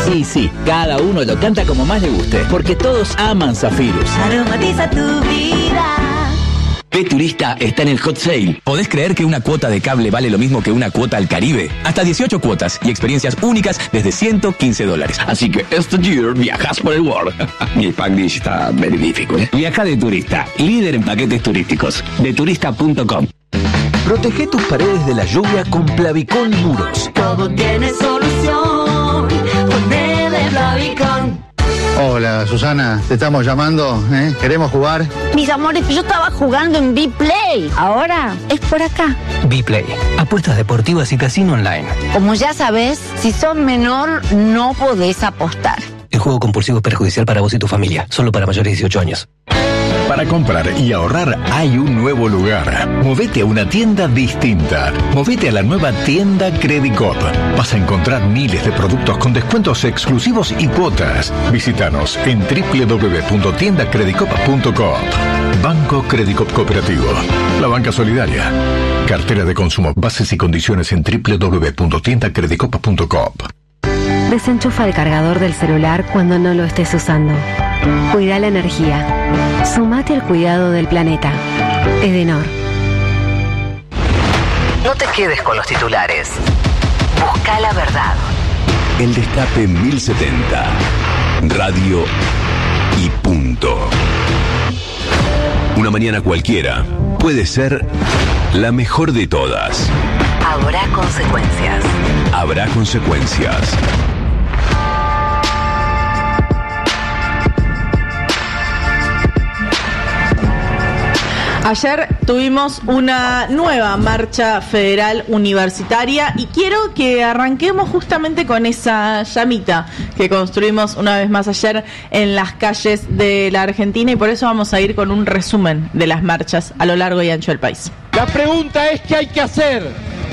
Y sí, cada uno lo canta como más le guste, porque todos aman Zafirus. Aromatiza tu vida. P-Turista está en el hot sale. ¿Podés creer que una cuota de cable vale lo mismo que una cuota al Caribe? Hasta 18 cuotas y experiencias únicas desde $115. Así que este year viajas por el world. Mi Spanglish está magnífico, ¿eh? Viaja de turista, líder en paquetes turísticos. De turista.com. Protege tus paredes de la lluvia con Plavicón Muros. Todo tiene solución con de Plavicón. Hola, Susana, te estamos llamando, ¿eh? ¿Queremos jugar? Mis amores, yo estaba jugando en B-Play. Ahora es por acá. B-Play, apuestas deportivas y casino online. Como ya sabes, si sos menor, no podés apostar. El juego compulsivo es perjudicial para vos y tu familia. Solo para mayores de 18 años. Para comprar y ahorrar hay un nuevo lugar. Movete a una tienda distinta. Movete a la nueva tienda Credicop. Vas a encontrar miles de productos con descuentos exclusivos y cuotas. Visítanos en www.tiendacredicop.coop. Banco Credicop Cooperativo. La banca solidaria. Cartera de consumo. Bases y condiciones en www.tiendacredicop.coop. Desenchufa el cargador del celular cuando no lo estés usando. Cuida la energía. Sumate al cuidado del planeta. Edenor. No te quedes con los titulares. Busca la verdad. El Destape 1070. Radio y punto. Una mañana cualquiera puede ser la mejor de todas. Habrá consecuencias. Habrá consecuencias. Ayer tuvimos una nueva marcha federal universitaria y quiero que arranquemos justamente con esa llamita que construimos una vez más ayer en las calles de la Argentina, y por eso vamos a ir con un resumen de las marchas a lo largo y ancho del país. La pregunta es: ¿qué hay que hacer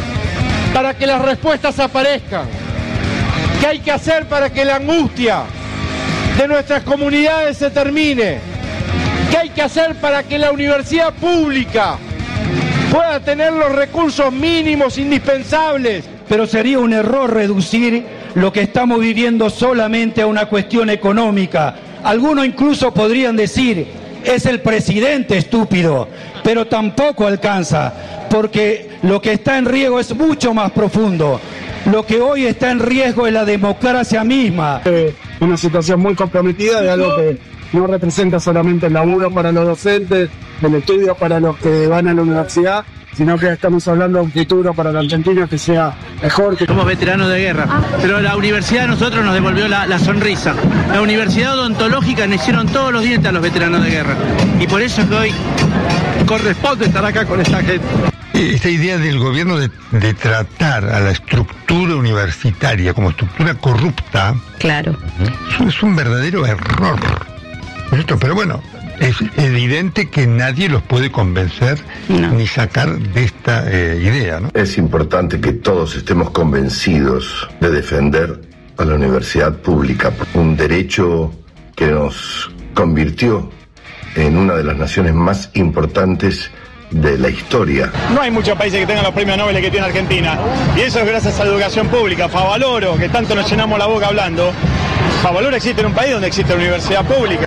para que las respuestas aparezcan? ¿Qué hay que hacer para que la angustia de nuestras comunidades se termine? ¿Qué hay que hacer para que la universidad pública pueda tener los recursos mínimos indispensables? Pero sería un error reducir lo que estamos viviendo solamente a una cuestión económica. Algunos incluso podrían decir: es el presidente estúpido, pero tampoco alcanza, porque lo que está en riesgo es mucho más profundo. Lo que hoy está en riesgo es la democracia misma. Una situación muy comprometida de algo que no representa solamente el laburo para los docentes, el estudio para los que van a la universidad, sino que estamos hablando de un futuro para la Argentina que sea mejor. Somos veteranos de guerra, pero la universidad a nosotros nos devolvió la sonrisa. La universidad odontológica nos hicieron todos los dientes a los veteranos de guerra, y por eso que hoy corresponde estar acá con esta gente. Esta idea del gobierno de tratar a la estructura universitaria como estructura corrupta, claro, es un verdadero error. Pero bueno, es evidente que nadie los puede convencer ni sacar de esta idea, ¿no? Es importante que todos estemos convencidos de defender a la universidad pública, un derecho que nos convirtió en una de las naciones más importantes de la historia. No hay muchos países que tengan los premios Nobel que tiene Argentina, y eso es gracias a la educación pública. Favaloro, que tanto nos llenamos la boca hablando. Favaloro existe en un país donde existe la universidad pública.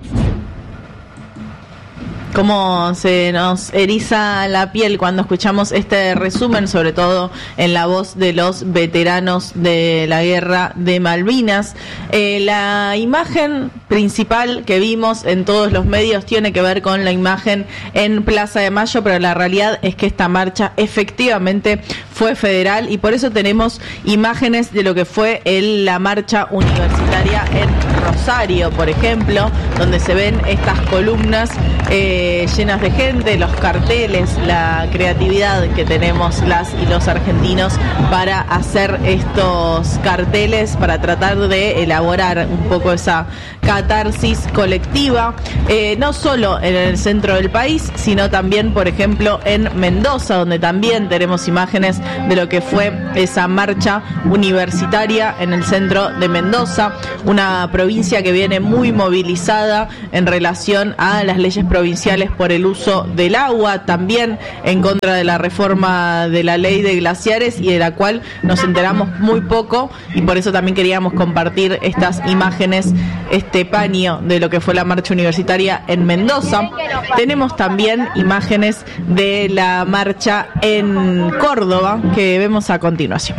Cómo se nos eriza la piel cuando escuchamos este resumen, sobre todo en la voz de los veteranos de la guerra de Malvinas. La imagen principal que vimos en todos los medios tiene que ver con la imagen en Plaza de Mayo, pero la realidad es que esta marcha efectivamente fue federal, y por eso tenemos imágenes de lo que fue la marcha universitaria en Rosario, por ejemplo, donde se ven estas columnas llenas de gente, los carteles, la creatividad que tenemos las y los argentinos para hacer estos carteles, para tratar de elaborar un poco esa catarsis colectiva, no solo en el centro del país, sino también, por ejemplo, en Mendoza, donde también tenemos imágenes de lo que fue esa marcha universitaria en el centro de Mendoza, una provincia que viene muy movilizada en relación a las leyes provinciales por el uso del agua, también en contra de la reforma de la ley de glaciares, y de la cual nos enteramos muy poco, y por eso también queríamos compartir estas imágenes, este paño de lo que fue la marcha universitaria en Mendoza. Tenemos también imágenes de la marcha en Córdoba que vemos a continuación.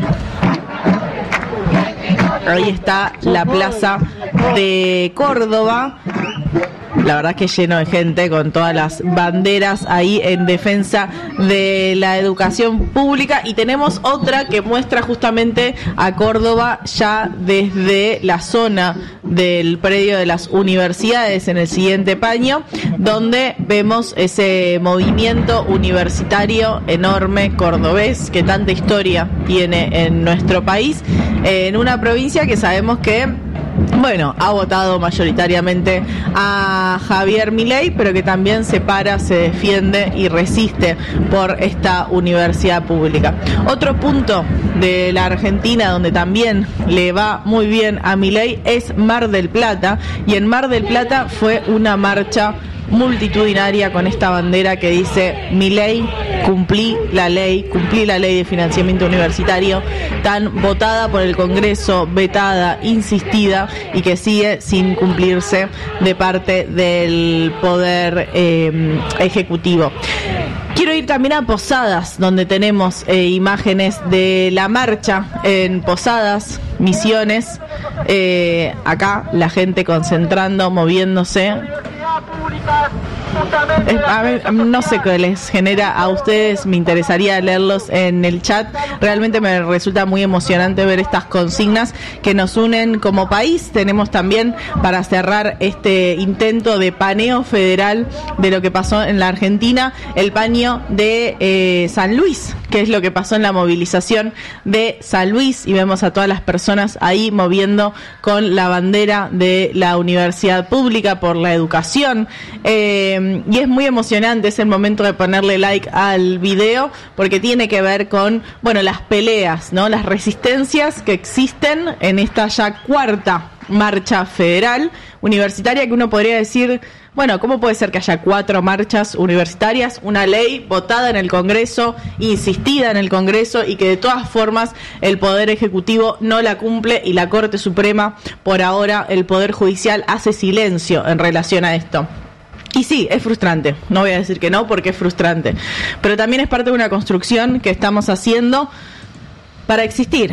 Ahí está la plaza de Córdoba. La verdad que lleno de gente con todas las banderas ahí en defensa de la educación pública, y tenemos otra que muestra justamente a Córdoba ya desde la zona del predio de las universidades en el siguiente paño, donde vemos ese movimiento universitario enorme cordobés que tanta historia tiene en nuestro país, en una provincia que sabemos que, bueno, ha votado mayoritariamente a Javier Milei, pero que también se para, se defiende y resiste por esta universidad pública. Otro punto de la Argentina donde también le va muy bien a Milei es Mar del Plata, y en Mar del Plata fue una marcha multitudinaria con esta bandera que dice: Milei, cumplí la ley de financiamiento universitario, tan votada por el Congreso, vetada, insistida, y que sigue sin cumplirse de parte del Poder Ejecutivo. Quiero ir también a Posadas, donde tenemos imágenes de la marcha en Posadas, Misiones. Acá la gente concentrando, moviéndose. No sé qué les genera a ustedes, me interesaría leerlos en el chat. Realmente me resulta muy emocionante ver estas consignas que nos unen como país. Tenemos también, para cerrar este intento de paneo federal de lo que pasó en la Argentina, el paño de San Luis, que es lo que pasó en la movilización de San Luis, y vemos a todas las personas ahí moviendo con la bandera de la universidad pública por la educación. Y es muy emocionante, es el momento de ponerle like al video, porque tiene que ver con, bueno, las peleas, ¿no? Las resistencias que existen en esta ya cuarta marcha federal universitaria, que uno podría decir, bueno, ¿cómo puede ser que haya 4 marchas universitarias, una ley votada en el Congreso, insistida en el Congreso, y que de todas formas el Poder Ejecutivo no la cumple, y la Corte Suprema, por ahora, el Poder Judicial, hace silencio en relación a esto? Y sí, es frustrante, no voy a decir que no, porque es frustrante, pero también es parte de una construcción que estamos haciendo para existir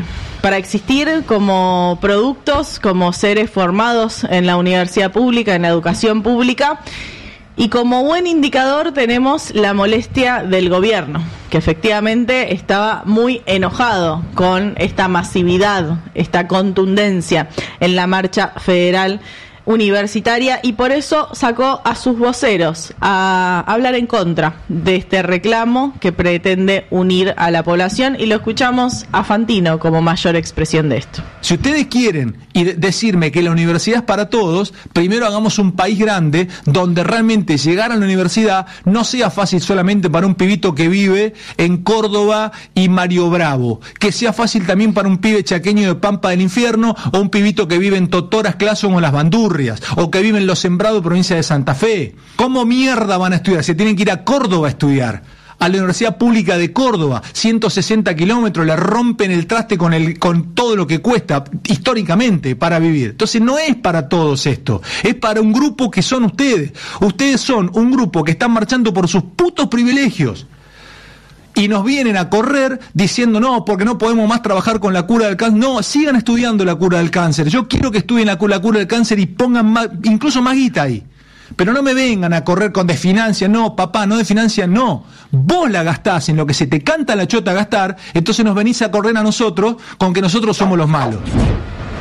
como productos, como seres formados en la universidad pública, en la educación pública. Y como buen indicador tenemos la molestia del gobierno, que efectivamente estaba muy enojado con esta masividad, esta contundencia en la marcha federal universitaria, y por eso sacó a sus voceros a hablar en contra de este reclamo que pretende unir a la población, y lo escuchamos a Fantino como mayor expresión de esto. Si ustedes quieren decirme que la universidad es para todos, primero hagamos un país grande donde realmente llegar a la universidad no sea fácil solamente para un pibito que vive en Córdoba y Mario Bravo, que sea fácil también para un pibe chaqueño de Pampa del Infierno, o un pibito que vive en Totoras, Clason o Las Bandurrias, o que vive en Los Sembrados, provincia de Santa Fe. ¿Cómo mierda van a estudiar? Se tienen que ir a Córdoba a estudiar, a la Universidad Pública de Córdoba, 160 kilómetros, le rompen el traste con todo lo que cuesta históricamente para vivir. Entonces no es para todos esto, es para un grupo que son ustedes. Ustedes son un grupo que están marchando por sus putos privilegios, y nos vienen a correr diciendo no, porque no podemos más trabajar con la cura del cáncer. No, sigan estudiando la cura del cáncer. Yo quiero que estudien la cura del cáncer y pongan más, incluso más guita ahí. Pero no me vengan a correr con desfinancia. No, papá, no desfinancia, no. Vos la gastás en lo que se te canta la chota gastar, entonces nos venís a correr a nosotros con que nosotros somos los malos.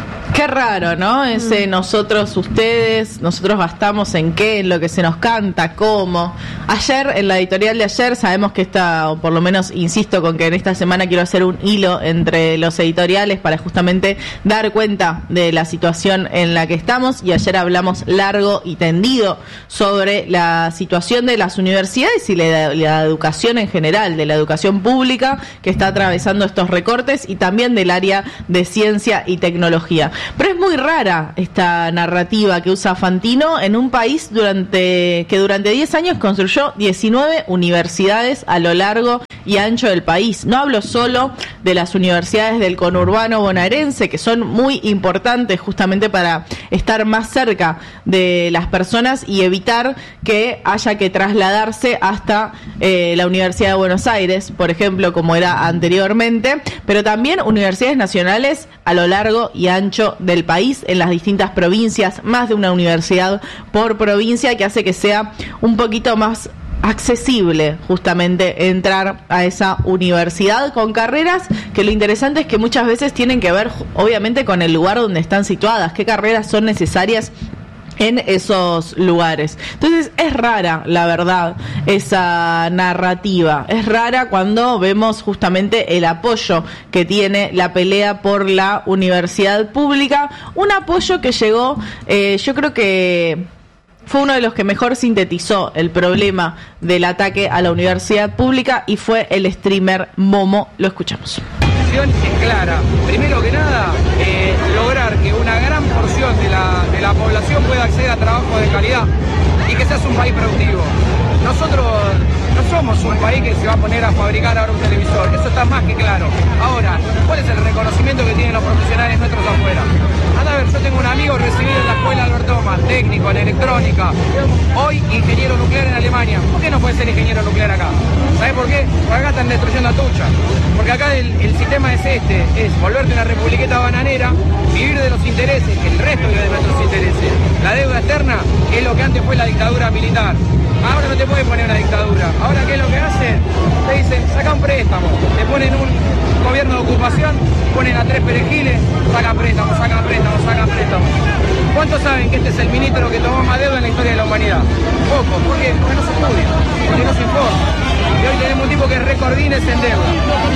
Qué raro, ¿no? Ese nosotros, ustedes, nosotros gastamos en qué, en lo que se nos canta, cómo. Ayer, en la editorial de ayer, sabemos que o por lo menos insisto con que en esta semana quiero hacer un hilo entre los editoriales para justamente dar cuenta de la situación en la que estamos, y ayer hablamos largo y tendido sobre la situación de las universidades y la educación en general, de la educación pública que está atravesando estos recortes, y también del área de ciencia y tecnología. Pero es muy rara esta narrativa que usa Fantino en un país que durante 10 años construyó 19 universidades a lo largo y ancho del país. No hablo solo de las universidades del conurbano bonaerense, que son muy importantes justamente para estar más cerca de las personas y evitar que haya que trasladarse hasta la Universidad de Buenos Aires, por ejemplo, como era anteriormente, pero también universidades nacionales a lo largo y ancho del país, en las distintas provincias, más de una universidad por provincia, que hace que sea un poquito más accesible justamente entrar a esa universidad con carreras que lo interesante es que muchas veces tienen que ver obviamente con el lugar donde están situadas, qué carreras son necesarias en esos lugares. Entonces es rara, la verdad, esa narrativa. Es rara cuando vemos justamente el apoyo que tiene la pelea por la universidad pública, un apoyo que llegó, yo creo que fue uno de los que mejor sintetizó el problema del ataque a la universidad pública, y fue el streamer Momo. Lo escuchamos. La situación es clara. Primero que nada, lograr que una gran porción de la población pueda acceder a trabajo de calidad y que seas un país productivo. Nosotros no somos un país que se va a poner a fabricar ahora un televisor, eso está más que claro. Ahora, ¿cuál es el reconocimiento que tienen los profesionales nuestros afuera? Anda a ver, yo tengo un amigo recibido en la escuela Albert Thomas, técnico en electrónica, hoy ingeniero nuclear en Alemania. ¿Por qué no puede ser ingeniero nuclear acá? ¿Sabes por qué? Porque acá están destruyendo a Tucha. Porque acá el sistema es es volverte una republiqueta bananera, vivir de los intereses, que el resto vive de nuestros intereses. La deuda externa es lo que antes fue la dictadura militar. Ahora no te pueden poner una dictadura. Ahora, ¿qué es lo que hacen? Te dicen, saca un préstamo. Te ponen un gobierno de ocupación, ponen a 3 perejiles, sacan préstamos, sacan préstamos, sacan préstamos. ¿Cuántos saben que este es el ministro que tomó más deuda en la historia de la humanidad? Poco. ¿Por qué? Porque no se estudia, porque no se informa. Y hoy tenemos un tipo que es recordines en deuda.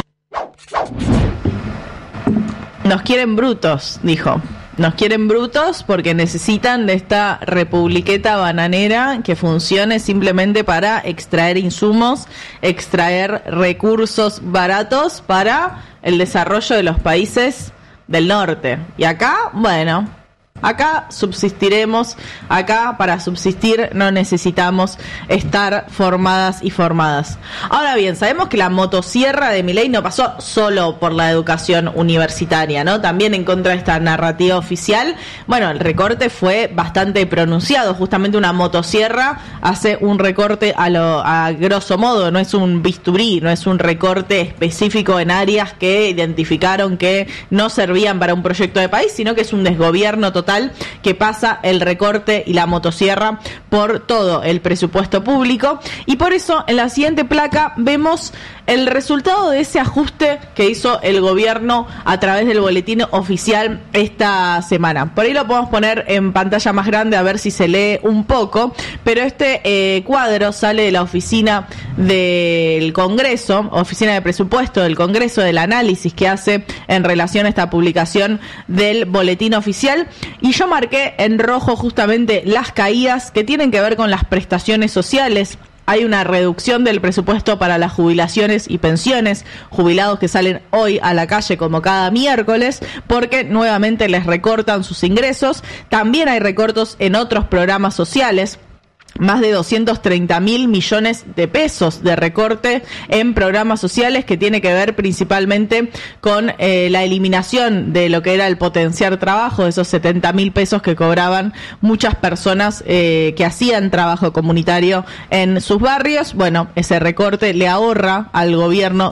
Nos quieren brutos, dijo. Nos quieren brutos porque necesitan de esta republiqueta bananera que funcione simplemente para extraer insumos, extraer recursos baratos para el desarrollo de los países del norte. Y acá, bueno, acá subsistiremos, acá para subsistir no necesitamos estar formadas y formadas. Ahora bien, sabemos que la motosierra de Milei no pasó solo por la educación universitaria, ¿no? También en contra de esta narrativa oficial. Bueno, el recorte fue bastante pronunciado, justamente una motosierra hace un recorte a grosso modo, no es un bisturí, no es un recorte específico en áreas que identificaron que no servían para un proyecto de país, sino que es un desgobierno total que pasa el recorte y la motosierra por todo el presupuesto público, y por eso en la siguiente placa vemos el resultado de ese ajuste que hizo el gobierno a través del boletín oficial esta semana. Por ahí lo podemos poner en pantalla más grande a ver si se lee un poco, pero este cuadro sale de la oficina del Congreso, oficina de presupuesto del Congreso, del análisis que hace en relación a esta publicación del boletín oficial, y yo marqué en rojo justamente las caídas que tienen que ver con las prestaciones sociales. Hay una reducción del presupuesto para las jubilaciones y pensiones, jubilados que salen hoy a la calle como cada miércoles, porque nuevamente les recortan sus ingresos. También hay recortes en otros programas sociales. Más de 230.000 millones de pesos de recorte en programas sociales, que tiene que ver principalmente con la eliminación de lo que era el potenciar trabajo, de esos 70.000 pesos que cobraban muchas personas que hacían trabajo comunitario en sus barrios. Bueno, ese recorte le ahorra al gobierno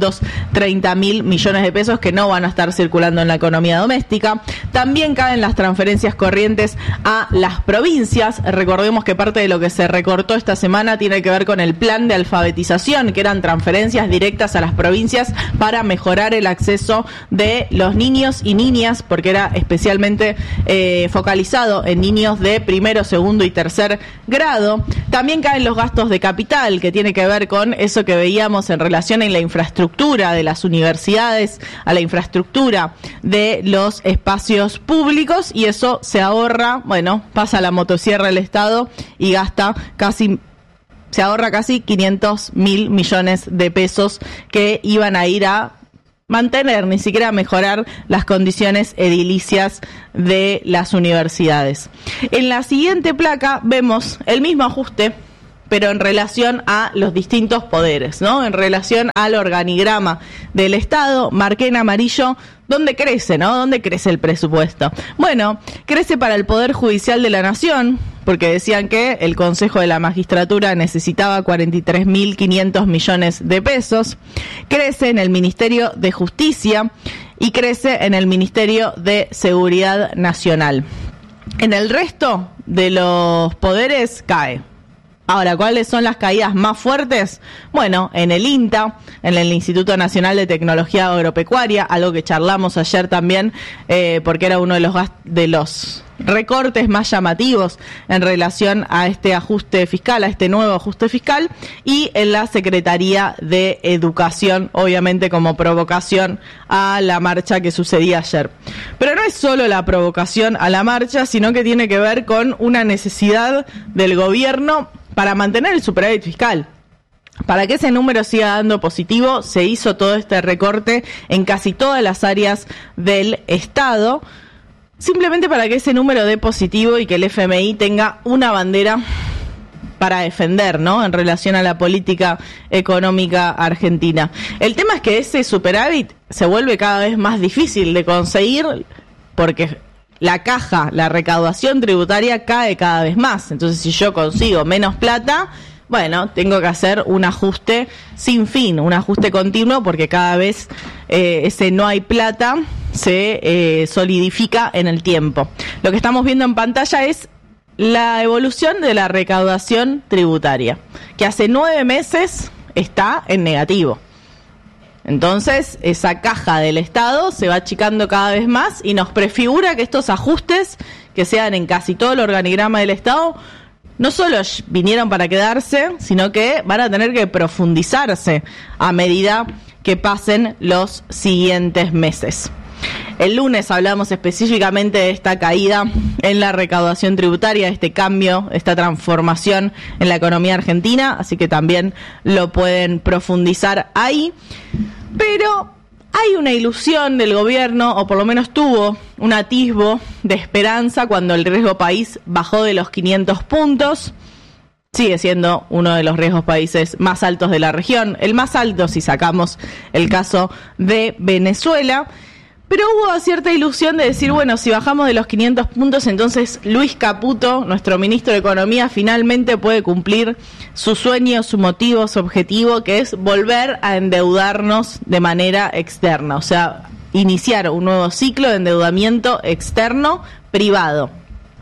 230.000 millones de pesos que no van a estar circulando en la economía doméstica. También caen las transferencias corrientes a las provincias. Recordemos que parte del lo que se recortó esta semana tiene que ver con el plan de alfabetización, que eran transferencias directas a las provincias para mejorar el acceso de los niños y niñas, porque era especialmente focalizado en niños de primero, segundo y tercer grado. También caen los gastos de capital, que tiene que ver con eso que veíamos en relación en la infraestructura de las universidades, a la infraestructura de los espacios públicos, y eso se ahorra, bueno, pasa la motosierra del Estado y se ahorra casi 500.000 millones de pesos que iban a ir a mantener, ni siquiera mejorar las condiciones edilicias de las universidades. En la siguiente placa vemos el mismo ajuste, pero en relación a los distintos poderes, ¿no? En relación al organigrama del Estado, marqué en amarillo dónde crece, ¿no? ¿Dónde crece el presupuesto? Bueno, crece para el Poder Judicial de la Nación, porque decían que el Consejo de la Magistratura necesitaba 43.500 millones de pesos. Crece en el Ministerio de Justicia y crece en el Ministerio de Seguridad Nacional. En el resto de los poderes cae. Ahora, ¿cuáles son las caídas más fuertes? Bueno, en el INTA, en el Instituto Nacional de Tecnología Agropecuaria, algo que charlamos ayer también, porque era uno de los recortes más llamativos en relación a este ajuste fiscal, a este nuevo ajuste fiscal, y en la Secretaría de Educación, obviamente como provocación a la marcha que sucedía ayer. Pero no es solo la provocación a la marcha, sino que tiene que ver con una necesidad del gobierno para mantener el superávit fiscal. Para que ese número siga dando positivo, se hizo todo este recorte en casi todas las áreas del Estado, simplemente para que ese número dé positivo y que el FMI tenga una bandera para defender, ¿no?, en relación a la política económica argentina. El tema es que ese superávit se vuelve cada vez más difícil de conseguir porque la caja, la recaudación tributaria cae cada vez más. Entonces, si yo consigo menos plata, bueno, tengo que hacer un ajuste sin fin, un ajuste continuo, porque cada vez ese no hay plata se solidifica en el tiempo. Lo que estamos viendo en pantalla es la evolución de la recaudación tributaria, que hace 9 meses está en negativo. Entonces, esa caja del Estado se va achicando cada vez más y nos prefigura que estos ajustes, que sean en casi todo el organigrama del Estado, no solo vinieron para quedarse, sino que van a tener que profundizarse a medida que pasen los siguientes meses. El lunes hablamos específicamente de esta caída en la recaudación tributaria, este cambio, esta transformación en la economía argentina, así que también lo pueden profundizar ahí. Pero hay una ilusión del gobierno, o por lo menos tuvo un atisbo de esperanza cuando el riesgo país bajó de los 500 puntos. Sigue siendo uno de los riesgos países más altos de la región, el más alto si sacamos el caso de Venezuela. Pero hubo cierta ilusión de decir, bueno, si bajamos de los 500 puntos, entonces Luis Caputo, nuestro ministro de Economía, finalmente puede cumplir su sueño, su motivo, su objetivo, que es volver a endeudarnos de manera externa. O sea, iniciar un nuevo ciclo de endeudamiento externo privado.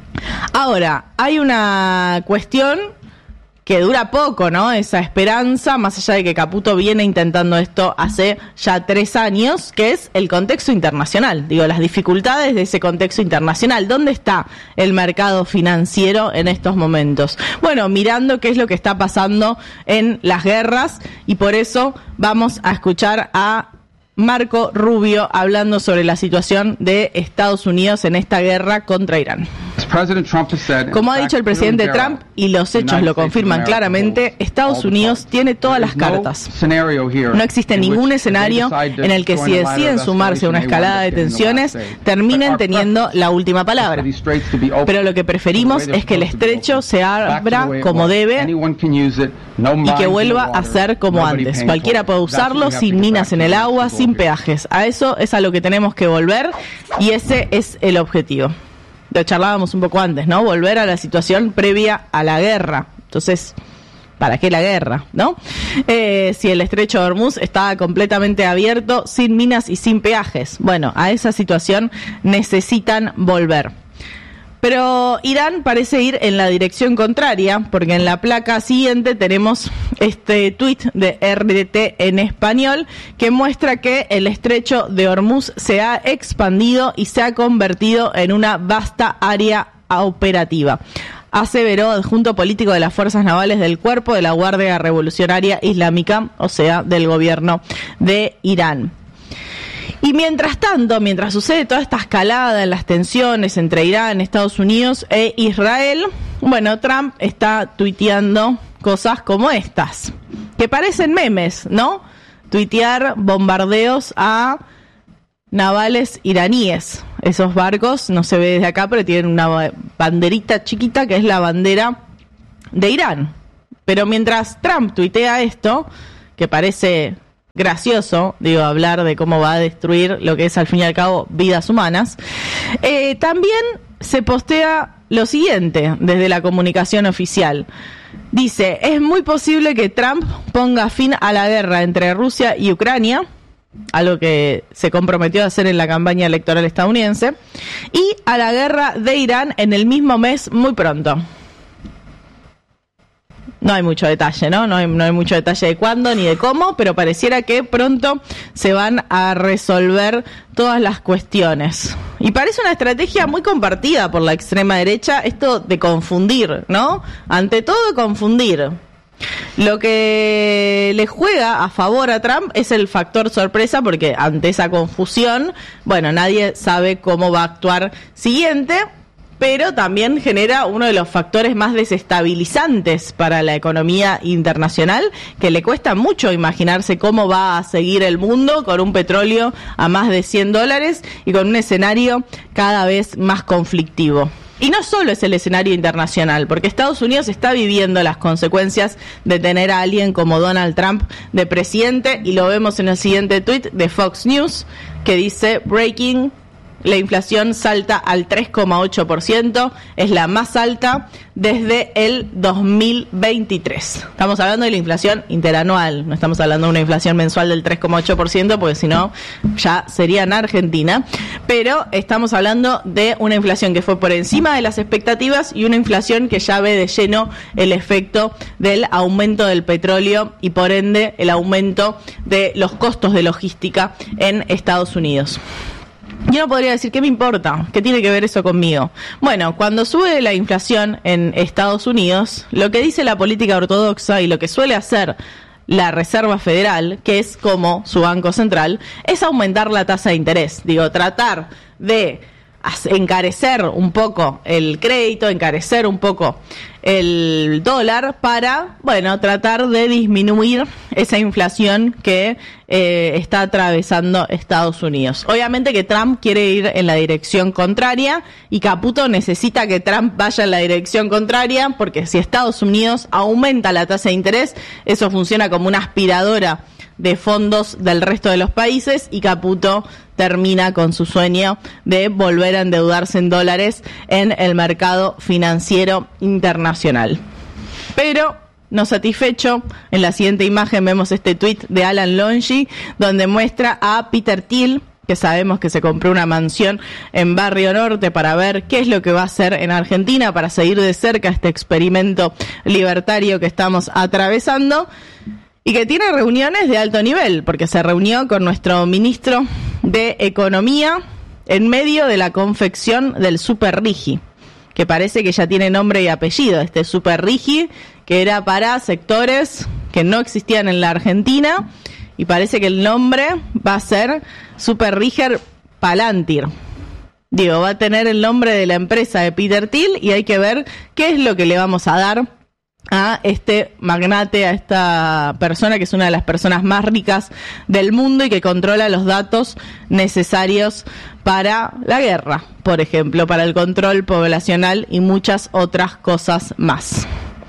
Ahora, hay una cuestión que dura poco, ¿no? Esa esperanza, más allá de que Caputo viene intentando esto hace ya 3 años, que es el contexto internacional. Digo, las dificultades de ese contexto internacional. ¿Dónde está el mercado financiero en estos momentos? Bueno, mirando qué es lo que está pasando en las guerras, y por eso vamos a escuchar a Marco Rubio hablando sobre la situación de Estados Unidos en esta guerra contra Irán. Como ha dicho el presidente Trump, y los hechos lo confirman claramente, Estados Unidos tiene todas las cartas. No existe ningún escenario en el que, si deciden sumarse a una escalada de tensiones, terminen teniendo la última palabra. Pero lo que preferimos es que el estrecho se abra como debe y que vuelva a ser como antes. Cualquiera puede usarlo, sin minas en el agua, sin peajes. A eso es a lo que tenemos que volver, y ese es el objetivo. Lo charlábamos un poco antes, ¿no? Volver a la situación previa a la guerra. Entonces, ¿para qué la guerra, no? Si el estrecho de Hormuz está completamente abierto, sin minas y sin peajes. Bueno, a esa situación necesitan volver. Pero Irán parece ir en la dirección contraria, porque en la placa siguiente tenemos este tuit de RT en español que muestra que el estrecho de Hormuz se ha expandido y se ha convertido en una vasta área operativa, aseveró adjunto político de las Fuerzas Navales del Cuerpo de la Guardia Revolucionaria Islámica, o sea, del gobierno de Irán. Y mientras tanto, mientras sucede toda esta escalada en las tensiones entre Irán, Estados Unidos e Israel, bueno, Trump está tuiteando cosas como estas, que parecen memes, ¿no? Tuitear bombardeos a navales iraníes. Esos barcos, no se ve desde acá, pero tienen una banderita chiquita que es la bandera de Irán. Pero mientras Trump tuitea esto, que parece gracioso, digo, hablar de cómo va a destruir lo que es al fin y al cabo vidas humanas, también se postea lo siguiente desde la comunicación oficial. Dice, es muy posible que Trump ponga fin a la guerra entre Rusia y Ucrania, algo que se comprometió a hacer en la campaña electoral estadounidense, y a la guerra de Irán en el mismo mes muy pronto. No hay mucho detalle, ¿no? No hay mucho detalle de cuándo ni de cómo, pero pareciera que pronto se van a resolver todas las cuestiones. Y parece una estrategia muy compartida por la extrema derecha, esto de confundir, ¿no? Ante todo, confundir. Lo que le juega a favor a Trump es el factor sorpresa, porque ante esa confusión, bueno, nadie sabe cómo va a actuar siguiente, pero también genera uno de los factores más desestabilizantes para la economía internacional, que le cuesta mucho imaginarse cómo va a seguir el mundo con un petróleo a más de $100 y con un escenario cada vez más conflictivo. Y no solo es el escenario internacional, porque Estados Unidos está viviendo las consecuencias de tener a alguien como Donald Trump de presidente, y lo vemos en el siguiente tuit de Fox News, que dice, breaking, la inflación salta al 3,8%, es la más alta desde el 2023. Estamos hablando de la inflación interanual, no estamos hablando de una inflación mensual del 3,8%, porque si no, ya sería en Argentina. Pero estamos hablando de una inflación que fue por encima de las expectativas y una inflación que ya ve de lleno el efecto del aumento del petróleo y por ende el aumento de los costos de logística en Estados Unidos. Yo no podría decir, ¿qué me importa? ¿Qué tiene que ver eso conmigo? Bueno, cuando sube la inflación en Estados Unidos, lo que dice la política ortodoxa y lo que suele hacer la Reserva Federal, que es como su banco central, es aumentar la tasa de interés. Digo, tratar de encarecer un poco el crédito, encarecer un poco el dólar para, bueno, tratar de disminuir esa inflación que está atravesando Estados Unidos. Obviamente que Trump quiere ir en la dirección contraria y Caputo necesita que Trump vaya en la dirección contraria, porque si Estados Unidos aumenta la tasa de interés, eso funciona como una aspiradora de fondos del resto de los países y Caputo termina con su sueño de volver a endeudarse en dólares en el mercado financiero internacional. Pero no satisfecho, en la siguiente imagen vemos este tuit de Alan Longi, donde muestra a Peter Thiel, que sabemos que se compró una mansión en Barrio Norte para ver qué es lo que va a hacer en Argentina, para seguir de cerca este experimento libertario que estamos atravesando, y que tiene reuniones de alto nivel, porque se reunió con nuestro ministro de Economía en medio de la confección del Super Rigi, que parece que ya tiene nombre y apellido, este Super Rigi, que era para sectores que no existían en la Argentina, y parece que el nombre va a ser Super Riger Palantir. Digo, va a tener el nombre de la empresa de Peter Thiel, y hay que ver qué es lo que le vamos a dar a este magnate, a esta persona que es una de las personas más ricas del mundo y que controla los datos necesarios para la guerra, por ejemplo, para el control poblacional y muchas otras cosas más.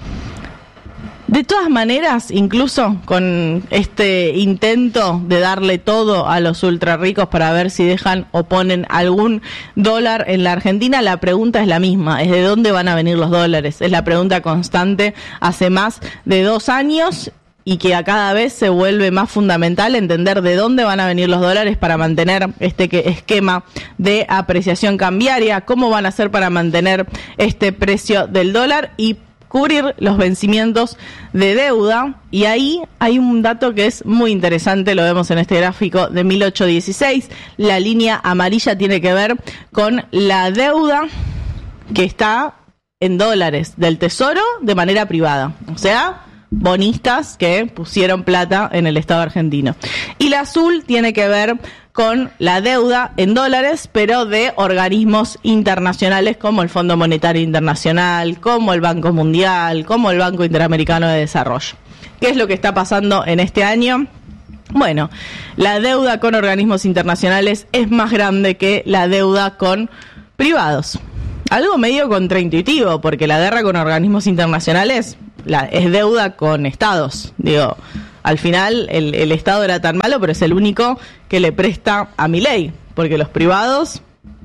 De todas maneras, incluso con este intento de darle todo a los ultra ricos para ver si dejan o ponen algún dólar en la Argentina, la pregunta es la misma, es de dónde van a venir los dólares. Es la pregunta constante hace más de 2 años y que a cada vez se vuelve más fundamental entender de dónde van a venir los dólares para mantener este esquema de apreciación cambiaria, cómo van a hacer para mantener este precio del dólar y cubrir los vencimientos de deuda. Y ahí hay un dato que es muy interesante, lo vemos en este gráfico de 1816. La línea amarilla tiene que ver con la deuda que está en dólares del Tesoro de manera privada, o sea, bonistas que pusieron plata en el Estado argentino. Y la azul tiene que ver con la deuda en dólares, pero de organismos internacionales como el Fondo Monetario Internacional, como el Banco Mundial, como el Banco Interamericano de Desarrollo. ¿Qué es lo que está pasando en este año? Bueno, la deuda con organismos internacionales es más grande que la deuda con privados. Algo medio contraintuitivo, porque la guerra con organismos internacionales es deuda con estados. Digo, al final el Estado era tan malo, pero es el único que le presta a Milei, porque los privados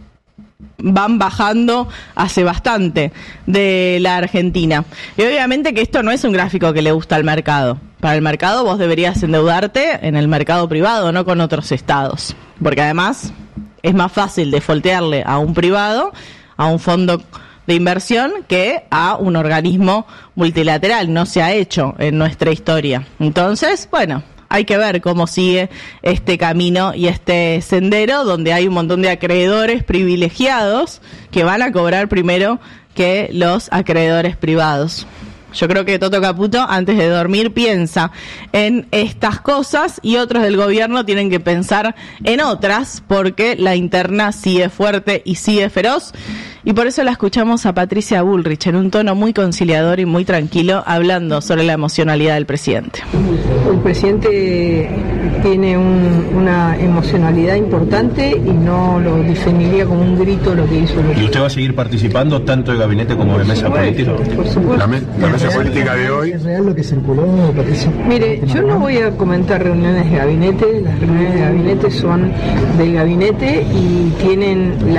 van bajando hace bastante de la Argentina. Y obviamente que esto no es un gráfico que le gusta al mercado. Para el mercado vos deberías endeudarte en el mercado privado, no con otros estados, porque además es más fácil defoltearle a un privado, a un fondo de inversión, que a un organismo multilateral. No se ha hecho en nuestra historia. Entonces, bueno, hay que ver cómo sigue este camino y este sendero donde hay un montón de acreedores privilegiados que van a cobrar primero que los acreedores privados. Yo creo que Toto Caputo, antes de dormir, piensa en estas cosas y otros del gobierno tienen que pensar en otras, porque la interna sigue fuerte y sigue feroz. Y por eso la escuchamos a Patricia Bullrich en un tono muy conciliador y muy tranquilo, hablando sobre la emocionalidad del presidente. El presidente tiene una emocionalidad importante y no lo definiría como un grito lo que hizo. ¿Y usted va a seguir participando tanto de gabinete como de mesa política? Por supuesto. La mesa política de hoy. ¿Es real lo que circuló, Patricia? Mire, yo no voy a comentar reuniones de gabinete. Las reuniones de gabinete son del gabinete y tienen